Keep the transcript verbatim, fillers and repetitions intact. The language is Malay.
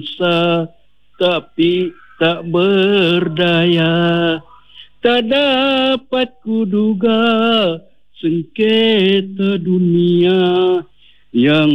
bangsa, tapi tak berdaya. Tak dapat kuduga sengketa dunia yang